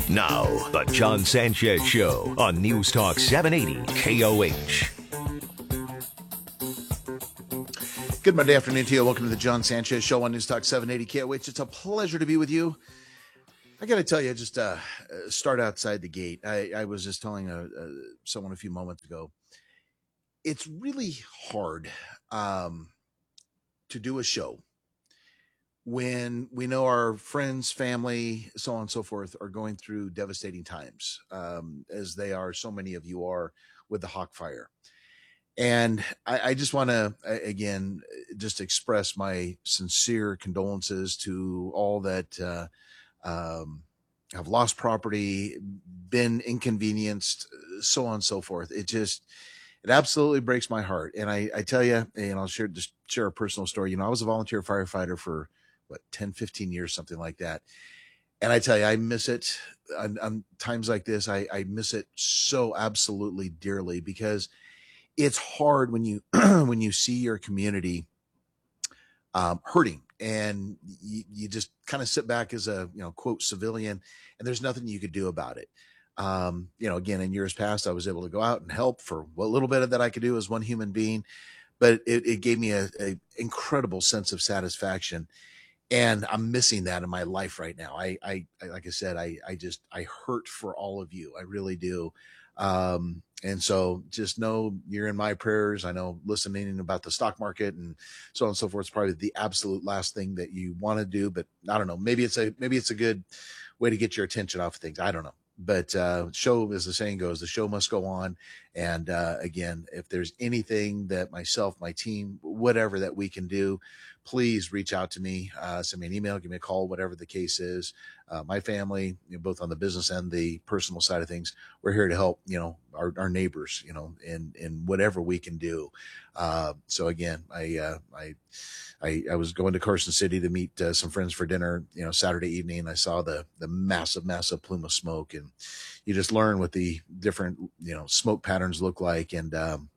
Now, the John Sanchez Show on News Talk 780 KOH. Good Monday afternoon to you. Welcome to the John Sanchez Show on News Talk 780 KOH. It's a pleasure to be with you. I got to tell you, just start outside the gate. I was just telling someone a few moments ago, it's really hard to do a show when we know our friends, family, so on and so forth are going through devastating times, as they are, so many of you are, with the Hawk fire. And I just want to, again, just express my sincere condolences to all that have lost property, been inconvenienced, so on and so forth. It absolutely breaks my heart. And I tell you, and I'll share a personal story. I was a volunteer firefighter for 10, 15 years, something like that. And I tell you, I miss it on times like this. I miss it so absolutely dearly, because it's hard when you, when you see your community hurting, and you just kind of sit back as a, quote, civilian, and there's nothing you could do about it. Again, in years past, I was able to go out and help for what little bit of that I could do as one human being, but it gave me a incredible sense of satisfaction. And I'm missing that in my life right now. I like I said, I hurt for all of you. I really do. And so just know you're in my prayers. I know listening about the stock market and so on and so forth is probably the absolute last thing that you want to do, but I don't know. Maybe it's a good way to get your attention off of things. I don't know. But show, as the saying goes, the show must go on. And again, if there's anything that myself, my team, whatever that we can do, please reach out to me, send me an email, give me a call, whatever the case is. My family, both on the business and the personal side of things, we're here to help, our neighbors, in whatever we can do. So again, I was going to Carson City to meet some friends for dinner, Saturday evening. I saw the massive plume of smoke, and you just learn what the different, smoke patterns look like, and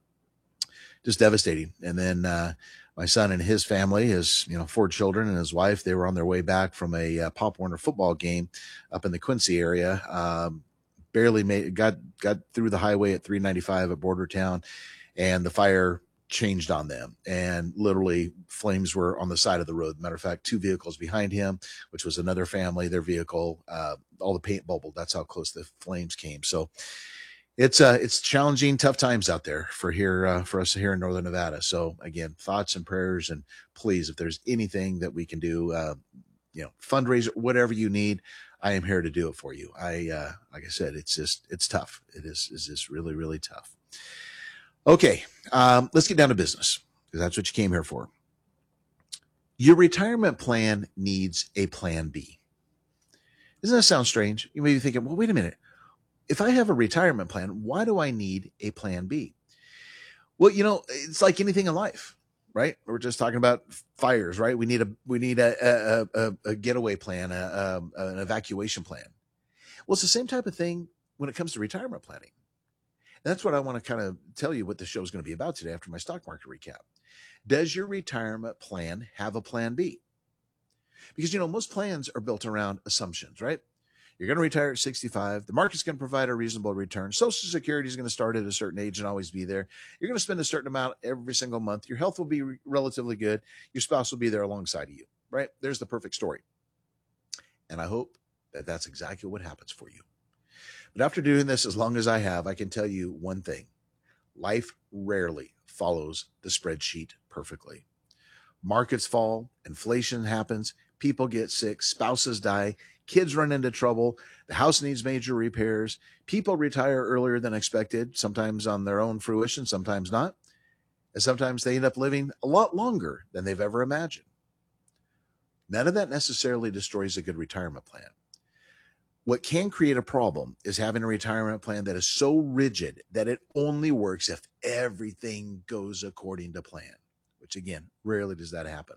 just devastating. And then my son and his family, his 4 children and his wife, they were on their way back from a Pop Warner football game up in the Quincy area. Barely got through the highway at 395 at Border Town, and the fire changed on them, and literally flames were on the side of the road. Matter of fact, 2 vehicles behind him, which was another family, their vehicle, all the paint bubbled. That's how close the flames came. So it's challenging, tough times out there for us here in Northern Nevada. So again, thoughts and prayers, and please, if there's anything that we can do, fundraiser, whatever you need, I am here to do it for you. Like I said, it's tough. It's just really, really tough. Okay. Let's get down to business, because that's what you came here for. Your retirement plan needs a plan B. Doesn't that sound strange? You may be thinking, well, wait a minute. If I have a retirement plan, why do I need a plan B? Well, it's like anything in life, right? We're just talking about fires, right? We need a getaway plan, an evacuation plan. Well, it's the same type of thing when it comes to retirement planning. And that's what I want to kind of tell you what the show is going to be about today after my stock market recap. Does your retirement plan have a plan B? Because, most plans are built around assumptions, right? You're going to retire at 65. The market's going to provide a reasonable return. Social Security is going to start at a certain age and always be there. You're going to spend a certain amount every single month. Your health will be relatively good. Your spouse will be there alongside of you, right? There's the perfect story. And I hope that that's exactly what happens for you. But after doing this as long as I have, I can tell you one thing. Life rarely follows the spreadsheet perfectly. Markets fall, inflation happens, people get sick, spouses die, kids run into trouble, the house needs major repairs, people retire earlier than expected, sometimes on their own fruition, sometimes not, and sometimes they end up living a lot longer than they've ever imagined. None of that necessarily destroys a good retirement plan. What can create a problem is having a retirement plan that is so rigid that it only works if everything goes according to plan, which again, rarely does that happen.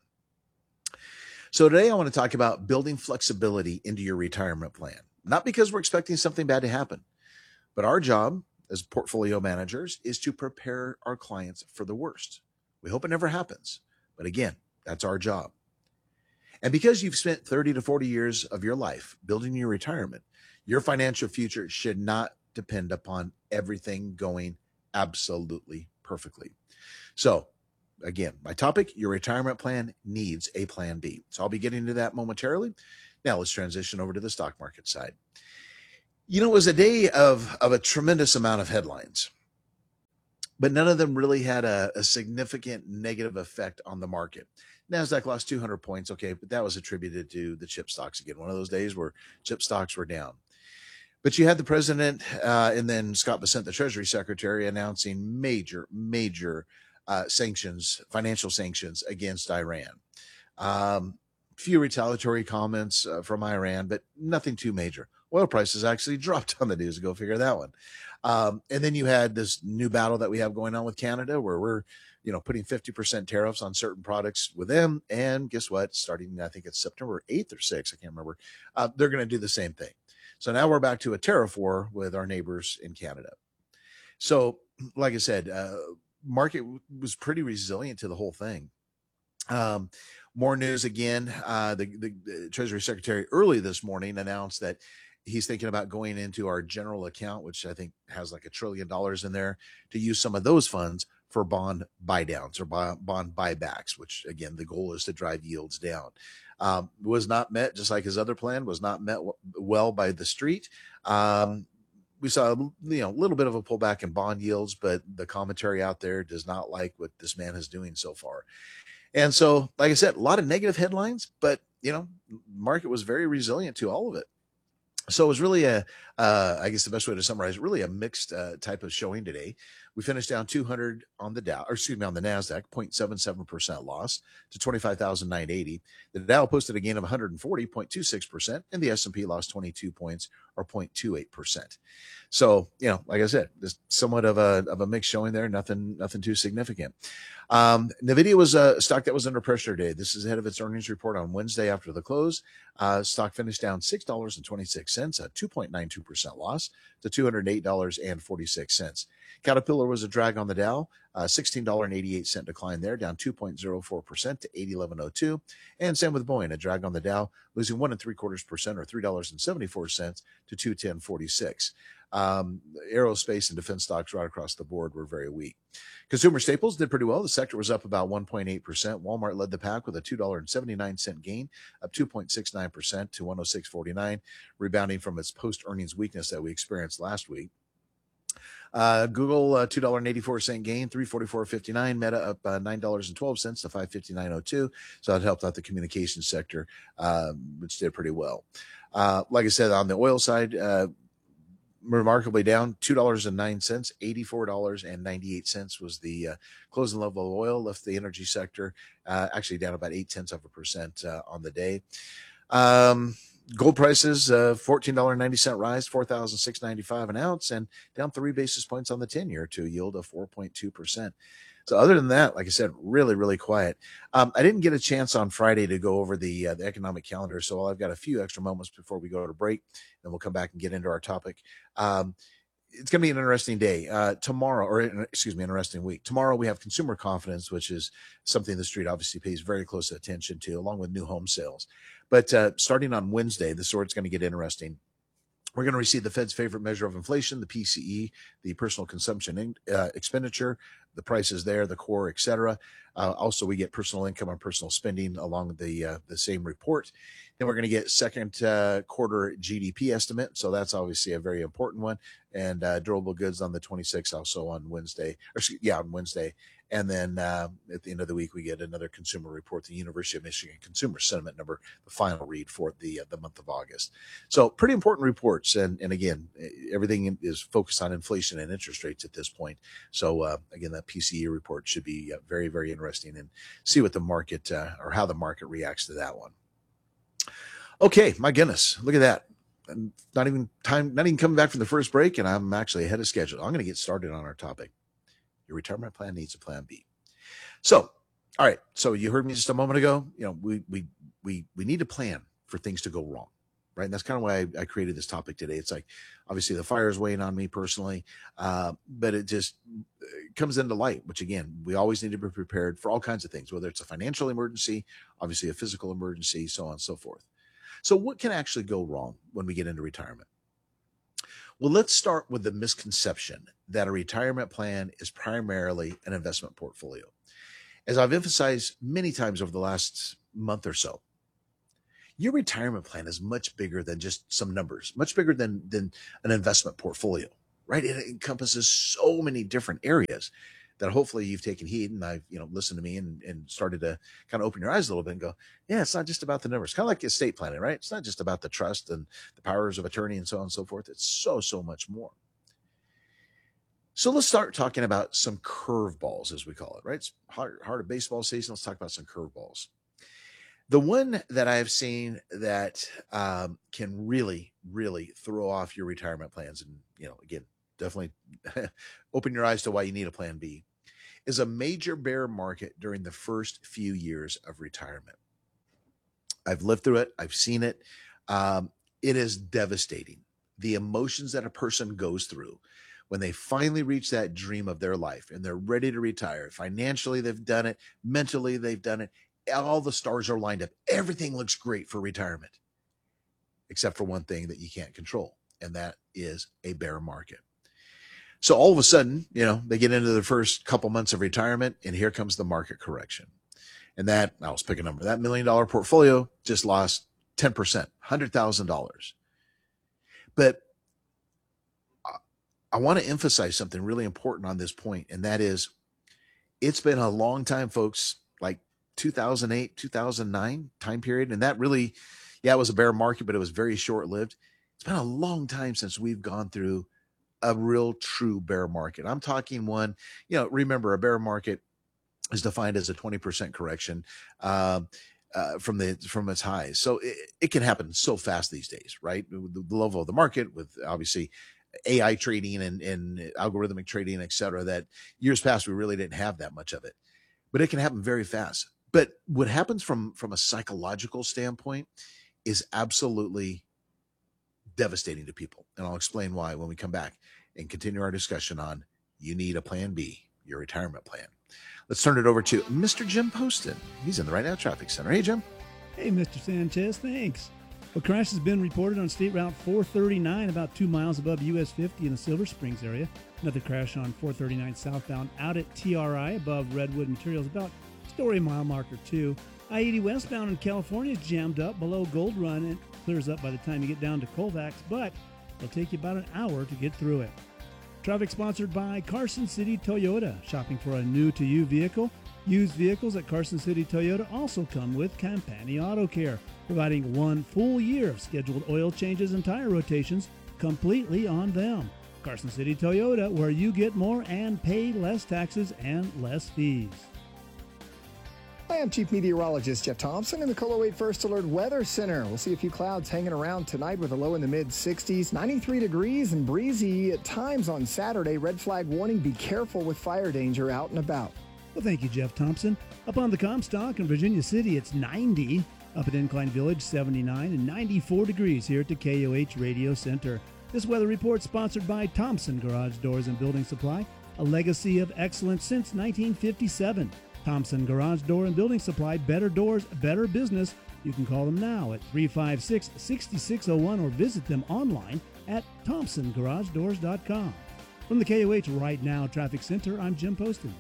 So today I want to talk about building flexibility into your retirement plan, not because we're expecting something bad to happen, but our job as portfolio managers is to prepare our clients for the worst. We hope it never happens, but again, that's our job. And because you've spent 30 to 40 years of your life building your retirement, your financial future should not depend upon everything going absolutely perfectly. So, again, my topic, your retirement plan needs a plan B. So I'll be getting to that momentarily. Now let's transition over to the stock market side. It was a day of a tremendous amount of headlines, but none of them really had a significant negative effect on the market. NASDAQ lost 200 points, okay, but that was attributed to the chip stocks again. One of those days where chip stocks were down. But you had the president and then Scott Bessent, the Treasury Secretary, announcing major sanctions, financial sanctions against Iran. Few retaliatory comments from Iran, but nothing too major. Oil prices actually dropped on the news. Go figure that one. And then you had this new battle that we have going on with Canada, where we're, putting 50% tariffs on certain products with them. And guess what? Starting, I think it's September 8th or 6th, I can't remember. They're going to do the same thing. So now we're back to a tariff war with our neighbors in Canada. So, like I said, market was pretty resilient to the whole thing. More news again. The Treasury Secretary early this morning announced that he's thinking about going into our general account, which I think has like $1 trillion in there, to use some of those funds for bond buy downs or bond buybacks, which again, the goal is to drive yields down. Was not met, just like his other plan, was not met well by the street. We saw a little bit of a pullback in bond yields, but the commentary out there does not like what this man is doing so far. And so, like I said, a lot of negative headlines, but market was very resilient to all of it. So it was really I guess the best way to summarize, really a mixed type of showing today. We finished down 200 on the Dow, on the NASDAQ, 0.77% loss to 25,980. The Dow posted a gain of 140.26%, and the S&P lost 22 points or 0.28%. So, like I said, there's somewhat of a mix showing there, nothing too significant. NVIDIA was a stock that was under pressure today. This is ahead of its earnings report on Wednesday after the close. Stock finished down $6.26, a 2.92% loss to $208.46. Caterpillar was a drag on the Dow, $16.88 decline there, down 2.04% to 8011.02. And same with Boeing, a drag on the Dow, losing 1.75% or $3.74 to 210.46. Aerospace and defense stocks right across the board were very weak. Consumer staples did pretty well. The sector was up about 1.8%. Walmart led the pack with a $2.79 gain, up 2.69% to 106.49, rebounding from its post-earnings weakness that we experienced last week. Google, $2.84 gain, 344.59. Meta up $9.12 to 559.02. So that helped out the communications sector, which did pretty well. Like I said, on the oil side, remarkably down $2.09, $84.98 was the closing level of oil, left the energy sector actually down about 0.8% on the day. Gold prices, $14.90 rise, $4,695 an ounce, and down 3 basis points on the 10-year to a yield of 4.2%. So other than that, like I said, really, really quiet. I didn't get a chance on Friday to go over the economic calendar, so I've got a few extra moments before we go to break, and we'll come back and get into our topic. It's going to be an interesting day tomorrow, or interesting week. Tomorrow we have consumer confidence, which is something the street obviously pays very close attention to, along with new home sales. But starting on Wednesday, this is where it's going to get interesting. We're going to receive the Fed's favorite measure of inflation, the PCE, the personal consumption expenditure, the prices there, the core, et cetera. Also, we get personal income and personal spending along with the same report. Then we're going to get second quarter GDP estimate. So that's obviously a very important one. And durable goods on the 26th, also on Wednesday. On Wednesday. And then at the end of the week, we get another consumer report, the University of Michigan Consumer Sentiment Number, the final read for the month of August. So pretty important reports. And again, everything is focused on inflation and interest rates at this point. So again, that PCE report should be very, very interesting, and see what the market or how the market reacts to that one. Okay, my goodness, look at that. Not even coming back from the first break, and I'm actually ahead of schedule. I'm going to get started on our topic. Your retirement plan needs a plan B. So, all right. So you heard me just a moment ago. We need to plan for things to go wrong. right? And that's kind of why I created this topic today. It's like, obviously the fire is weighing on me personally, but it just comes into light, which again, we always need to be prepared for all kinds of things, whether it's a financial emergency, obviously a physical emergency, so on and so forth. So what can actually go wrong when we get into retirement? Well, let's start with the misconception that a retirement plan is primarily an investment portfolio. As I've emphasized many times over the last month or so, your retirement plan is much bigger than just some numbers, much bigger than an investment portfolio, right? It encompasses so many different areas that hopefully you've taken heed and I've, listened to me and started to kind of open your eyes a little bit and go, yeah, it's not just about the numbers, kind of like estate planning, right? It's not just about the trust and the powers of attorney and so on and so forth. It's so much more. So let's start talking about some curveballs, as we call it, right? It's heart of baseball season. Let's talk about some curveballs. The one that I've seen that can really throw off your retirement plans, and again, definitely open your eyes to why you need a plan B, is a major bear market during the first few years of retirement. I've lived through it. I've seen it. It is devastating. The emotions that a person goes through when they finally reach that dream of their life and they're ready to retire. Financially, they've done it. Mentally, they've done it. All the stars are lined up. Everything looks great for retirement, except for one thing that you can't control, and that is a bear market. So all of a sudden, they get into the first couple months of retirement, and here comes the market correction. And that, I'll pick a number, that $1 million portfolio just lost 10%, $100,000. But I want to emphasize something really important on this point, and that is, it's been a long time, folks, like 2008, 2009 time period. And that really, it was a bear market, but it was very short-lived. It's been a long time since we've gone through a real true bear market. I'm talking one, remember, a bear market is defined as a 20% correction from its highs. So it can happen so fast these days, right? The level of the market with obviously AI trading and algorithmic trading, et cetera, that years past, we really didn't have that much of it, but it can happen very fast. But what happens from a psychological standpoint is absolutely devastating to people. And I'll explain why when we come back and continue our discussion on you need a plan B, your retirement plan. Let's turn it over to Mr. Jim Poston. He's in the Right Now Traffic Center. Hey, Jim. Hey, Mr. Sanchez. Thanks. A crash has been reported on State Route 439, about 2 miles above US 50 in the Silver Springs area. Another crash on 439 southbound out at TRI above Redwood Materials, about story mile marker 2. I-80 westbound in California is jammed up below Gold Run. It clears up by the time you get down to Colvax, but it'll take you about an hour to get through it. Traffic sponsored by Carson City Toyota. Shopping for a new-to-you vehicle? Used vehicles at Carson City Toyota also come with Campani Auto Care, providing 1 full year of scheduled oil changes and tire rotations completely on them. Carson City Toyota, where you get more and pay less taxes and less fees. Hi, I'm Chief Meteorologist Jeff Thompson in the KOLO 8 First Alert Weather Center. We'll see a few clouds hanging around tonight with a low in the mid-60s, 93 degrees and breezy at times on Saturday. Red flag warning, be careful with fire danger out and about. Well, thank you, Jeff Thompson. Up on the Comstock in Virginia City, it's 90. Up at Incline Village, 79 and 94 degrees here at the KOH Radio Center. This weather report sponsored by Thompson Garage Doors and Building Supply, a legacy of excellence since 1957. Thompson Garage Door and Building Supply, better doors, better business. You can call them now at 356-6601 or visit them online at thompsongaragedoors.com. From the KOH Right Now Traffic Center, I'm Jim Poston.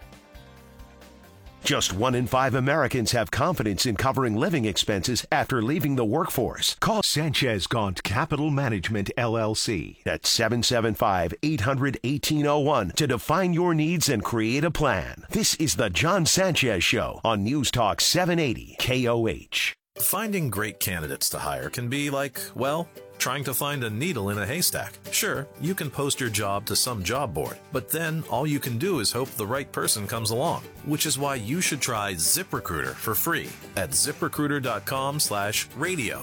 Just 1 in 5 Americans have confidence in covering living expenses after leaving the workforce. Call Sanchez Gaunt Capital Management, LLC at 775-800-1801 to define your needs and create a plan. This is the John Sanchez Show on News Talk 780 KOH. Finding great candidates to hire can be like, well, trying to find a needle in a haystack. Sure, you can post your job to some job board, but then all you can do is hope the right person comes along, which is why you should try ZipRecruiter for free at ziprecruiter.com/radio.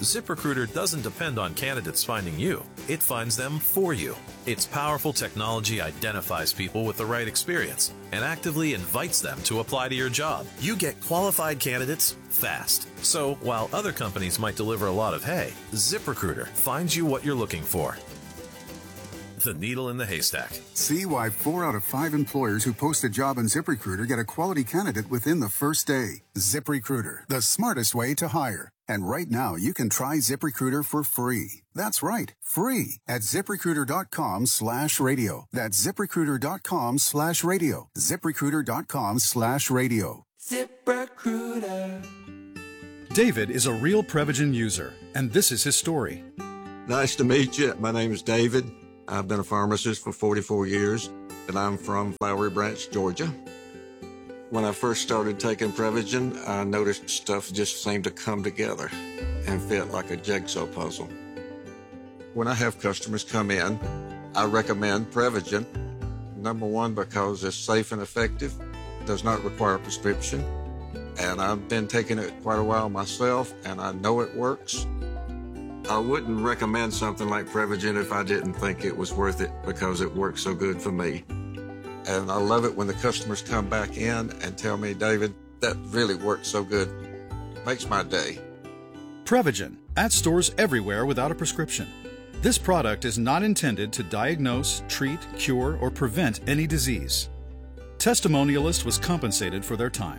ZipRecruiter doesn't depend on candidates finding you. It finds them for you. Its powerful technology identifies people with the right experience and actively invites them to apply to your job. You get qualified candidates fast. So while other companies might deliver a lot of hay, ZipRecruiter finds you what you're looking for. The needle in the haystack. See why 4 out of 5 employers who post a job on ZipRecruiter get a quality candidate within the first day. ZipRecruiter, the smartest way to hire. And right now, you can try ZipRecruiter for free. That's right, free at ZipRecruiter.com/radio. That's ZipRecruiter.com/radio. ZipRecruiter.com/radio. ZipRecruiter. David is a real Prevagen user, and this is his story. Nice to meet you. My name is David. I've been a pharmacist for 44 years, and I'm from Flowery Branch, Georgia. When I first started taking Prevagen, I noticed stuff just seemed to come together and fit like a jigsaw puzzle. When I have customers come in, I recommend Prevagen. Number one, because it's safe and effective, does not require a prescription, and I've been taking it quite a while myself, and I know it works. I wouldn't recommend something like Prevagen if I didn't think it was worth it because it works so good for me. And I love it when the customers come back in and tell me, David, that really works so good. It makes my day. Prevagen, at stores everywhere without a prescription. This product is not intended to diagnose, treat, cure, or prevent any disease. Testimonialist was compensated for their time.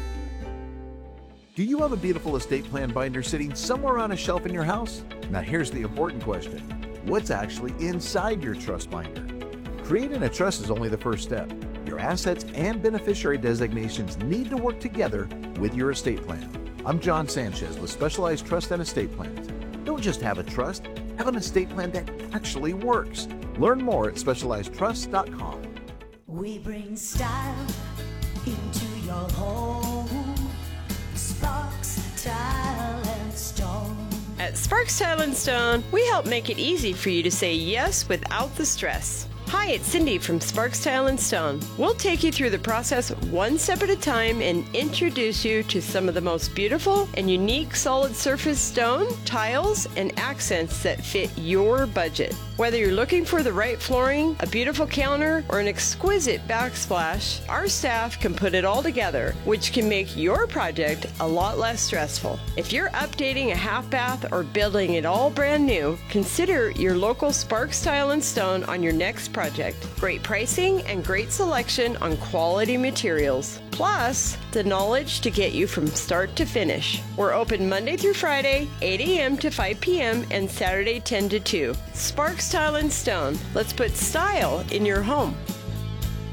Do you have a beautiful estate plan binder sitting somewhere on a shelf in your house? Now here's the important question. What's actually inside your trust binder? Creating a trust is only the first step. Your assets and beneficiary designations need to work together with your estate plan. I'm John Sanchez with Specialized Trust and Estate Plans. Don't just have a trust, have an estate plan that actually works. Learn more at specializedtrust.com. We bring style into your home. Sparks, Tile and Stone. At Sparks Tile and Stone, we help make it easy for you to say yes without the stress. Hi, it's Cindy from Sparks Tile and Stone. We'll take you through the process one step at a time and introduce you to some of the most beautiful and unique solid surface stone, tiles, and accents that fit your budget. Whether you're looking for the right flooring, a beautiful counter, or an exquisite backsplash, our staff can put it all together, which can make your project a lot less stressful. If you're updating a half bath or building it all brand new, consider your local Sparks Tile and Stone on your next project. Great pricing and great selection on quality materials. Plus, the knowledge to get you from start to finish. We're open Monday through Friday, 8 a.m. to 5 p.m. and Saturday 10 to 2. Sparks Tile and Stone. Let's put style in your home.